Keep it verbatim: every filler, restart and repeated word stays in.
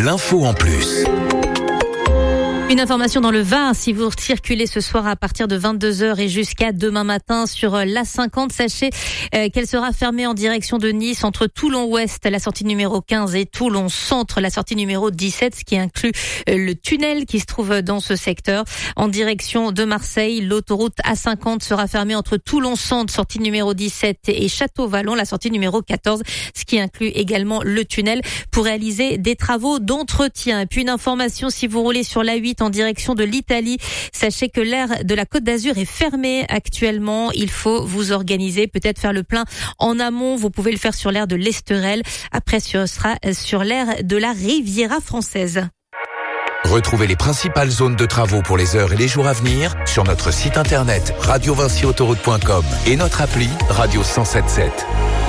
l'info en plus. Une information dans le Var, si vous circulez ce soir à partir de vingt-deux heures et jusqu'à demain matin sur l'A cinquante, sachez euh, qu'elle sera fermée en direction de Nice entre Toulon-Ouest, la sortie numéro quinze, et Toulon-Centre, la sortie numéro dix-sept, ce qui inclut euh, le tunnel qui se trouve dans ce secteur. En direction de Marseille, l'autoroute A cinquante sera fermée entre Toulon-Centre, sortie numéro dix-sept, et Château-Vallon, la sortie numéro quatorze, ce qui inclut également le tunnel pour réaliser des travaux d'entretien. Et puis une information, si vous roulez sur l'A huit en direction de l'Italie, sachez que l'aire de la Côte d'Azur est fermée actuellement. Il faut vous organiser, peut-être faire le plein en amont. Vous pouvez le faire sur l'aire de l'Esterel. Après, ce sera sur l'aire de la Riviera française. Retrouvez les principales zones de travaux pour les heures et les jours à venir sur notre site internet radio vinci autoroute point com et notre appli Radio cent sept sept.